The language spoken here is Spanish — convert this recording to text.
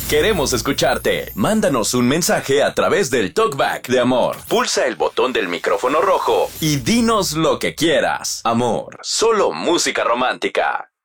Queremos escucharte. Mándanos un mensaje a través del TalkBack de Amor. Pulsa el botón del micrófono rojo y dinos lo que quieras. Amor, solo música romántica.